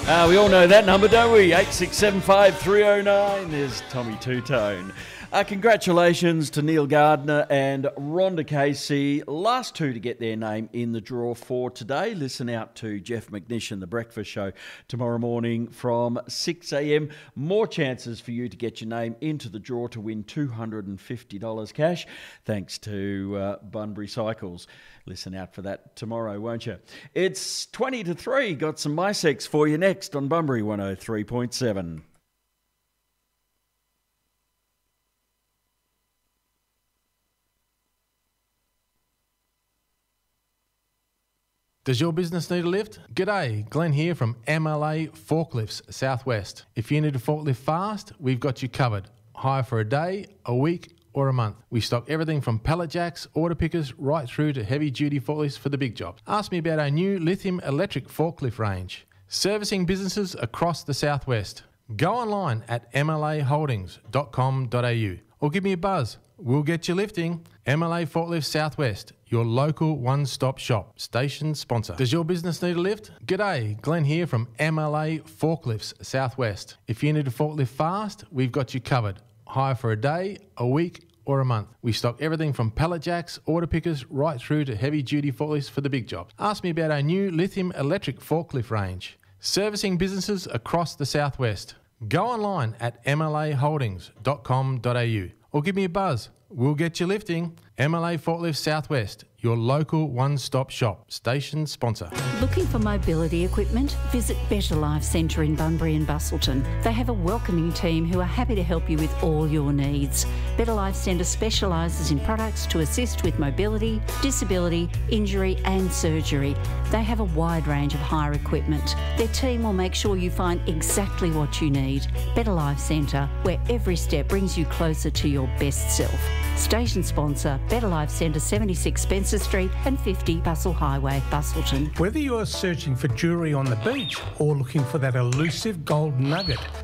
We all know that number, don't we? 8675309. There's Tommy Two-Tone. Congratulations to Neil Gardner and Rhonda Casey, last two to get their name in the draw for today. Listen out to Jeff McNish, The Breakfast Show, tomorrow morning from 6 a.m. More chances for you to get your name into the draw to win $250 cash, thanks to Bunbury Cycles. Listen out for that tomorrow, won't you? It's 20 to 3. Got some MySex for you next on Bunbury 103.7. Does your business need a lift? G'day, Glenn here from MLA Forklifts Southwest. If you need a forklift fast, we've got you covered. Hire for a day, a week or a month. We stock everything from pallet jacks, order pickers, right through to heavy duty forklifts for the big jobs. Ask me about our new lithium electric forklift range. Servicing businesses across the Southwest. Go online at mlaholdings.com.au or give me a buzz. We'll get you lifting. MLA Forklifts Southwest, your local one-stop shop. Station sponsor. Does your business need a lift? G'day, Glenn here from MLA Forklifts Southwest. If you need a forklift fast, we've got you covered. Hire for a day, a week or a month. We stock everything from pallet jacks, order pickers, right through to heavy duty forklifts for the big jobs. Ask me about our new lithium electric forklift range. Servicing businesses across the Southwest. Go online at mlaholdings.com.au or give me a buzz. We'll get you lifting. MLA Forklifts Southwest, your local one-stop shop. Station sponsor. Looking for mobility equipment? Visit Better Life Centre in Bunbury and Bustleton. They have a welcoming team who are happy to help you with all your needs. Better Life Centre specialises in products to assist with mobility, disability, injury and surgery. They have a wide range of hire equipment. Their team will make sure you find exactly what you need. Better Life Centre, where every step brings you closer to your best self. Station sponsor, Better Life Centre, 76 Spencer Street and 50 Bustle Highway, Bustleton. Whether you're searching for jewellery on the beach or looking for that elusive gold nugget,